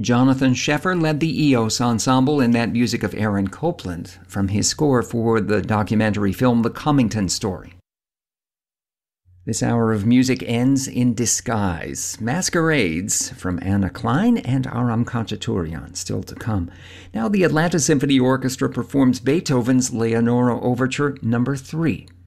Jonathan Sheffer led the EOS Ensemble in that music of Aaron Copland from his score for the documentary film The Cummington Story. This hour of music ends in disguise. Masquerades from Anna Klein and Aram Khachaturian, still to come. Now the Atlanta Symphony Orchestra performs Beethoven's Leonora Overture No. 3.